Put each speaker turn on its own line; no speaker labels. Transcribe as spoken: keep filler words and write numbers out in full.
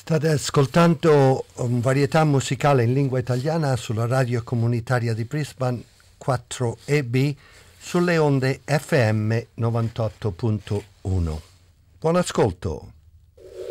State ascoltando um, varietà musicale in lingua italiana sulla radio comunitaria di Brisbane quattro E B sulle onde F M novantotto punto uno. Buon ascolto!